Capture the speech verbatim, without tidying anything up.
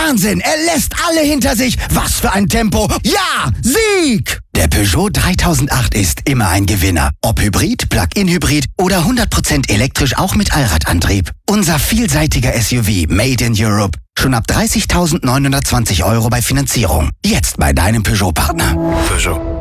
Wahnsinn, er lässt alle hinter sich. Was für ein Tempo. Ja, Sieg! Der Peugeot dreitausendacht ist immer ein Gewinner. Ob Hybrid, Plug-in-Hybrid oder hundert Prozent elektrisch auch mit Allradantrieb. Unser vielseitiger S U V Made in Europe. Schon ab dreißigtausendneunhundertzwanzig Euro bei Finanzierung. Jetzt bei deinem Peugeot-Partner. Peugeot.